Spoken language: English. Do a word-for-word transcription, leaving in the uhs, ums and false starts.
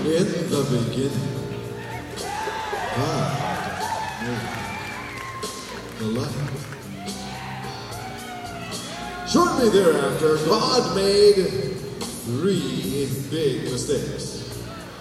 In the beginning, God made the light. Shortly thereafter, God made three big mistakes.